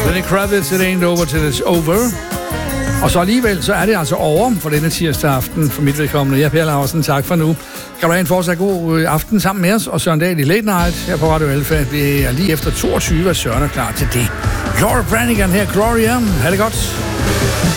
Lenny Kravitz, It Ain't Over Till It's Over. Og så alligevel, så er det altså over for denne tirsdag aften for mit vedkommende. Jeg er Per Laursen, tak for nu. Kan du have en fortsat god aften sammen med os, og Søren Dahl i Late Night her på Radio Alfa. Vi er lige efter 22, og Søren er klar til det. Laura Branigan her, Gloria. Ha' det godt.